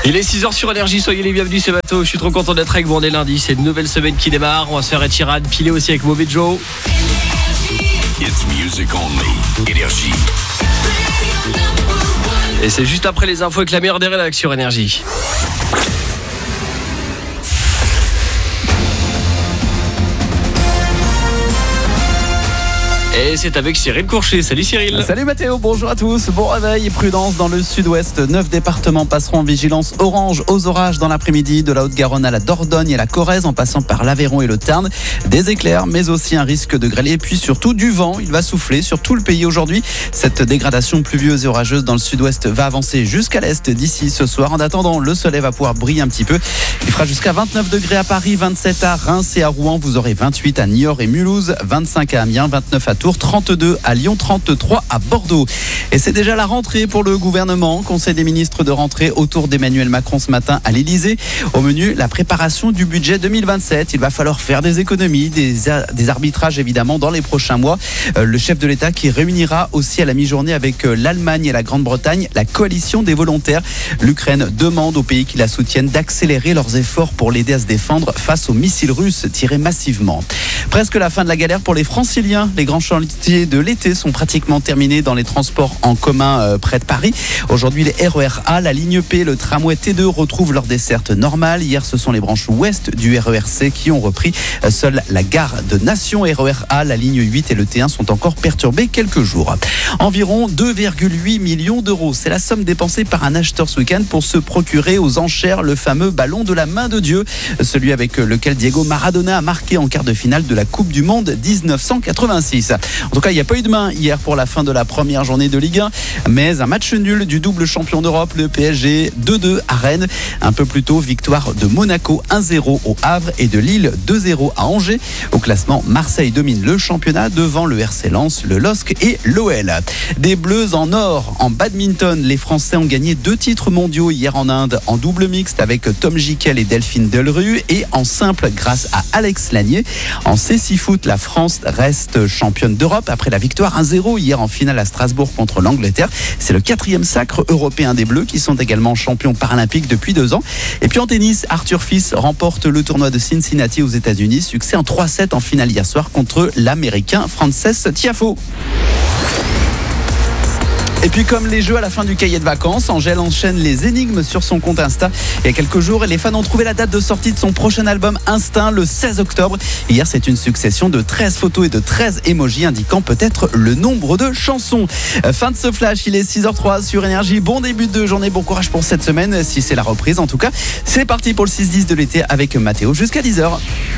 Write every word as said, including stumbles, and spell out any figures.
Il est six heures sur Énergie, soyez les bienvenus ce matin. Je suis trop content d'être avec vous. On est lundi, c'est une nouvelle semaine qui démarre. On va se faire Ed Sheeran, pilé aussi avec Mauvais Joe. It's music only. Énergie. Et c'est juste après les infos avec la meilleure des rédactions sur Énergie. Et c'est avec Cyril Courchet. Salut Cyril. Salut Mathéo, bonjour à tous. Bon réveil et prudence dans le sud-ouest. Neuf départements passeront en vigilance orange aux orages dans l'après-midi, de la Haute-Garonne à la Dordogne et la Corrèze, en passant par l'Aveyron et le Tarn. Des éclairs, mais aussi un risque de grêle et puis surtout du vent. Il va souffler sur tout le pays aujourd'hui. Cette dégradation pluvieuse et orageuse dans le sud-ouest va avancer jusqu'à l'est d'ici ce soir. En attendant, le soleil va pouvoir briller un petit peu. Il fera jusqu'à vingt-neuf degrés à Paris, vingt-sept à Reims et à Rouen. Vous aurez vingt-huit à Niort et Mulhouse, vingt-cinq à Amiens, vingt-neuf à Tours, trente-deux à Lyon, trente-trois à Bordeaux. Et c'est déjà la rentrée pour le gouvernement. Conseil des ministres de rentrée autour d'Emmanuel Macron ce matin à l'Elysée. Au menu, la préparation du budget deux mille vingt-sept. Il va falloir faire des économies, des, des arbitrages évidemment dans les prochains mois. Euh, le chef de l'État qui réunira aussi à la mi-journée avec euh, l'Allemagne et la Grande-Bretagne la coalition des volontaires. L'Ukraine demande aux pays qui la soutiennent d'accélérer leurs efforts pour l'aider à se défendre face aux missiles russes tirés massivement. Presque la fin de la galère pour les Franciliens. Les grands chantiers de l'été sont pratiquement terminés dans les transports en commun euh, près de Paris. Aujourd'hui, les R E R A, la ligne P, le tramway T deux retrouvent leur desserte normale. Hier, ce sont les branches ouest du R E R C qui ont repris. Seule la gare de Nation R E R A, la ligne huit et le T un sont encore perturbés quelques jours. Environ deux virgule huit millions d'euros. C'est la somme dépensée par un acheteur ce week-end pour se procurer aux enchères le fameux ballon de la main de Dieu, celui avec lequel Diego Maradona a marqué en quart de finale de la Coupe du Monde dix-neuf cent quatre-vingt-six. En tout cas, il n'y a pas eu de main hier pour la fin de la première journée de Ligue un, mais un match nul du double champion d'Europe, le P S G, deux deux à Rennes. Un peu plus tôt, victoire de Monaco un zéro au Havre et de Lille deux zéro à Angers. Au classement, Marseille domine le championnat devant le R C Lens, le L O S C et l'O L. Des Bleus en or. En badminton, les Français ont gagné deux titres mondiaux hier en Inde, en double mixte avec Tom Gickel et Delphine Delru, et en simple grâce à Alex Lanier. En C six foot, la France reste championne d'Europe après la victoire un zéro hier en finale à Strasbourg contre l'Angleterre. C'est le quatrième sacre européen des Bleus qui sont également champions paralympiques depuis deux ans. Et puis en tennis, Arthur Fils remporte le tournoi de Cincinnati aux États-Unis. Succès en trois sept en finale hier soir contre l'Américain Frances Tiafoe. Et puis comme les jeux à la fin du cahier de vacances, Angèle enchaîne les énigmes sur son compte Insta. Il y a quelques jours, les fans ont trouvé la date de sortie de son prochain album Instinct le seize octobre. Hier, c'est une succession de treize photos et de treize emojis indiquant peut-être le nombre de chansons. Fin de ce flash, il est six heures zéro trois sur Énergie. Bon début de journée, bon courage pour cette semaine, si c'est la reprise en tout cas. C'est parti pour le six dix de l'été avec Mathéo jusqu'à dix heures.